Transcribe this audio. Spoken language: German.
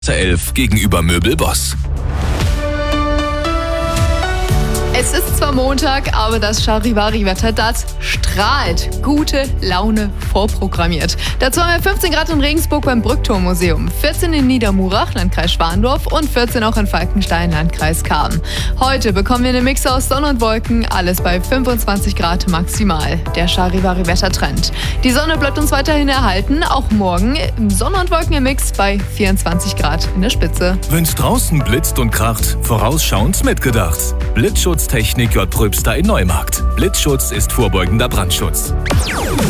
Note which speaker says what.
Speaker 1: 11 gegenüber Möbelboss.
Speaker 2: Es ist zwar Montag, aber das Charivari-Wetter, das strahlt gute Laune vorprogrammiert. Dazu haben wir 15 Grad in Regensburg beim Brückturmmuseum, 14 in Niedermurach, Landkreis Schwandorf und 14 auch in Falkenstein, Landkreis Karben. Heute bekommen wir einen Mix aus Sonne und Wolken, alles bei 25 Grad maximal. Der Charivari-Wettertrend. Die Sonne bleibt uns weiterhin erhalten, auch morgen Sonne und Wolken im Mix bei 24 Grad in der Spitze.
Speaker 1: Wenn's draußen blitzt und kracht, vorausschauend mitgedacht. Blitzschutztechnik J. Pröbster in Neumarkt. Blitzschutz ist vorbeugender Brandschutz.